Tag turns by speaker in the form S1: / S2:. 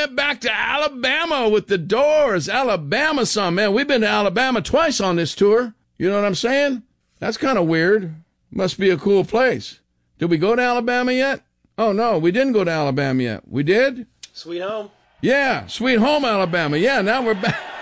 S1: went back to Alabama with the Doors. Alabama, man. We've been to Alabama twice on this tour. You know what I'm saying? That's kind of weird. Must be a cool place. Did we go to Alabama yet? Oh, no, we didn't go to Alabama yet. We did?
S2: Sweet home.
S1: Yeah, Sweet Home, Alabama. Yeah, now we're back.